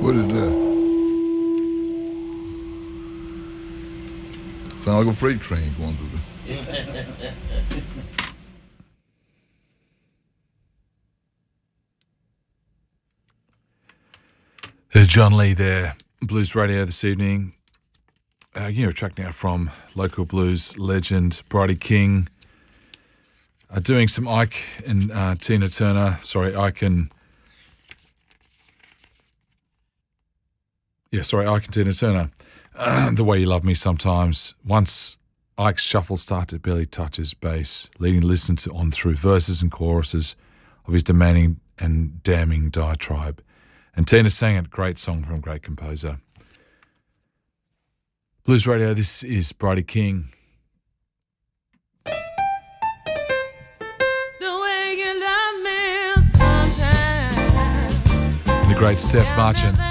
What is that? Sound like a freight train going through there. John Lee there, Blues Radio this evening. A track now from local blues legend Bridie King. Doing some Ike and Tina Turner. Ike and Tina Turner. The Way You Love Me Sometimes. Once Ike's shuffle started, barely touches bass, leading the listener on through verses and choruses of his demanding and damning diatribe. And Tina sang it, great song from a great composer. Blues Radio, this is Bridie King. The way you love me sometimes. The great Steph Marchant.